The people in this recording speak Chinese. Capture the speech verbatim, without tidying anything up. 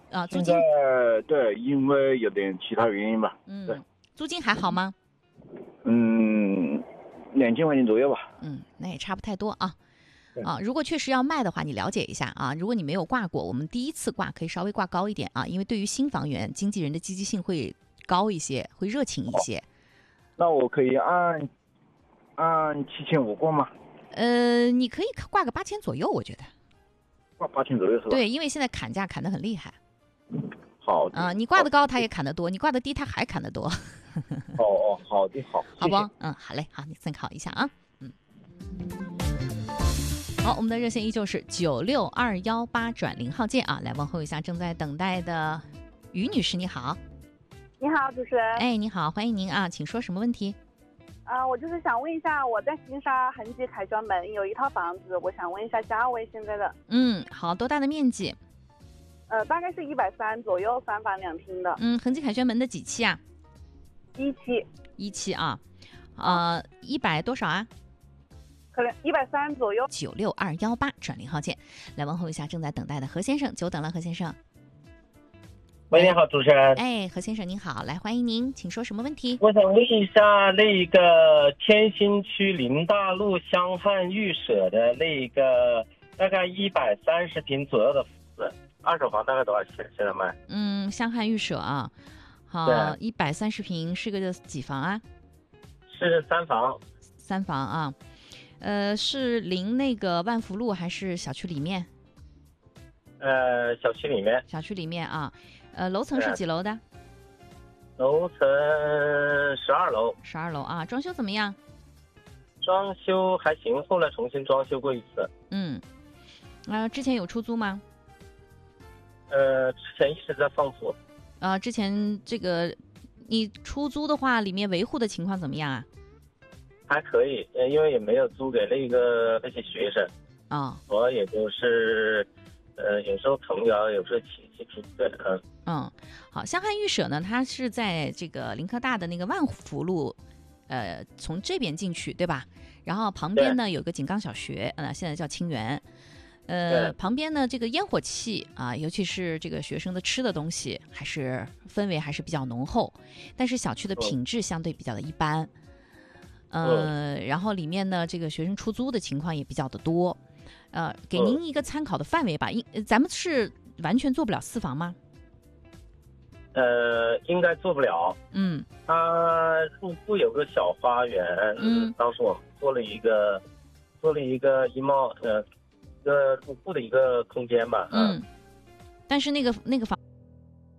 啊，租金对，因为有点其他原因吧。 嗯， 对， 租金还好吗？ 嗯，两千块钱左右吧。 嗯，那也差不太多啊。啊，如果确实要卖的话，你了解一下啊。如果你没有挂过，我们第一次挂可以稍微挂高一点啊，因为对于新房源，经纪人的积极性会高一些，会热情一些。 那我可以按按七千五挂吗？ 呃，你可以挂个八千左右，我觉得。 挂八千左右是吧？ 对，因为现在砍价砍得很厉害。 好啊、呃，你挂的高，他也砍得多；你挂的低，他还砍得多。 哦哦，好的，好， 好不？嗯，好嘞，好，你参考一下啊。嗯。好，我们的热线依旧是九六二幺八转零号键啊，来问候一下正在等待的于女士，你好。 你好，主持人。 哎，你好，欢迎您啊，请说什么问题？ 啊、呃，我就是想问一下，我在金沙恒基凯旋门有一套房子，我想问一下价位现在的。 嗯，好，多大的面积？ 呃，大概是一百三左右，三房两厅的。 嗯，恒基凯旋门的几期啊？ 一期。 一期啊，呃，一百多少啊？ 可能一百三左右。 九六二幺八转零号键，来问候一下正在等待的何先生，久等了，何先生。 喂，你好，主持人。 哎，何先生您好，来欢迎您，请说什么问题？ 我想问一下，那个天心区林大路湘汉寓舍的那个大概一百三十平左右的房子，二手房大概多少钱？现在卖？ 嗯，湘汉寓舍啊，好，一百三十平是个几房啊？ 是三房。 三房啊，呃，是临那个万福路还是小区里面？ 呃，小区里面。 小区里面啊。呃，楼层是几楼的？ 楼层十二楼。 十二楼啊，装修怎么样？ 装修还行，后来重新装修过一次。 嗯，啊、呃，之前有出租吗？ 呃，之前一直在放租。 啊、呃，之前这个你出租的话，里面维护的情况怎么样啊？ 还可以，呃，因为也没有租给那个那些学生。 啊、 哦，我也就是。呃，有时候童谣，有时候起起平对，嗯嗯，好，湘汉寓舍呢，它是在这个林科大的那个万福路，呃，从这边进去，对吧？然后旁边呢有个井冈小学，呃，现在叫清源，呃，旁边呢这个烟火气啊，尤其是这个学生的吃的东西，还是氛围还是比较浓厚，但是小区的品质相对比较的一般，呃，然后里面呢这个学生出租的情况也比较的多。呃，给您一个参考的范围吧，应、嗯、咱们是完全做不了四房吗？ 呃，应该做不了。 嗯， 它入户有个小花园， 嗯， 当时我们做了一个，做了一个衣帽，呃，一个入户的一个空间吧。 嗯，但是那个那个房。